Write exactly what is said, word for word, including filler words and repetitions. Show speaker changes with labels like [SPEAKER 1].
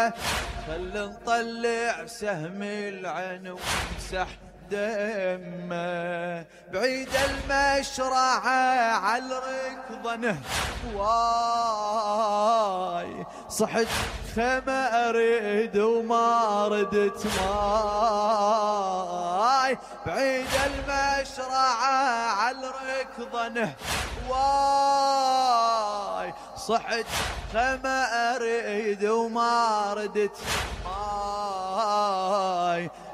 [SPEAKER 1] خل نطلع سهم العين وامسح دمه. بعيد المشرعة على الركضة نهواي، صحت خما اريد وما ردت ماي. بعيد المشرعة على الركضة نهواي، صحت خما اريد وما ردت ماي.